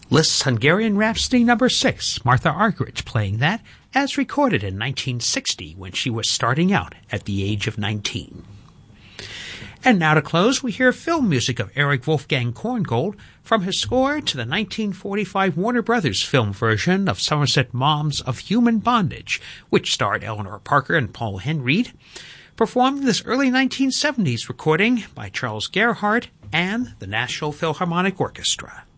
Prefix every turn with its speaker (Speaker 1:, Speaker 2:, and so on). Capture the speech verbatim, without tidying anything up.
Speaker 1: Liszt's Hungarian Rhapsody number six, Martha Argerich playing that, as recorded in nineteen sixty when she was starting out at the age of nineteen. And now to close, we hear film music of Erich Wolfgang Korngold from his score to the nineteen forty-five Warner Brothers film version of Somerset Maugham's Of Human Bondage, which starred Eleanor Parker and Paul Henreid, performed in this early nineteen seventies recording by Charles Gerhardt and the Nashville Philharmonic Orchestra.